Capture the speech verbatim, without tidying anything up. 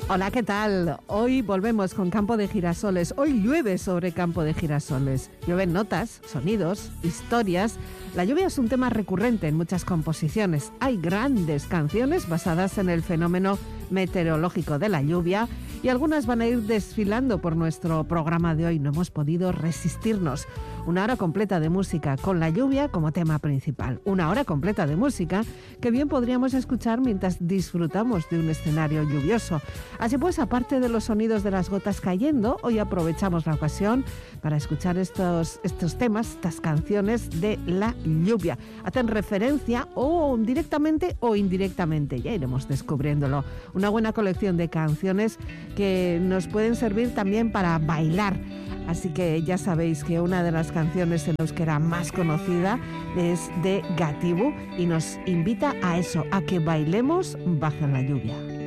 Hola, ¿qué tal? Hoy volvemos con Campo de Girasoles. Hoy llueve sobre Campo de Girasoles. Llueven notas, sonidos, historias. La lluvia es un tema recurrente en muchas composiciones. Hay grandes canciones basadas en el fenómeno meteorológico de la lluvia y algunas van a ir desfilando por nuestro programa de hoy. No hemos podido resistirnos. Una hora completa de música con la lluvia como tema principal. Una hora completa de música que bien podríamos escuchar mientras disfrutamos de un escenario lluvioso. Así pues, aparte de los sonidos de las gotas cayendo, hoy aprovechamos la ocasión para escuchar estos, estos temas, estas canciones de la lluvia. Hacen referencia o directamente o indirectamente, ya iremos descubriéndolo. Una buena colección de canciones que nos pueden servir también para bailar. Así que ya sabéis que una de las canciones en euskera más conocida es de Gatibu y nos invita a eso, a que bailemos bajo la lluvia.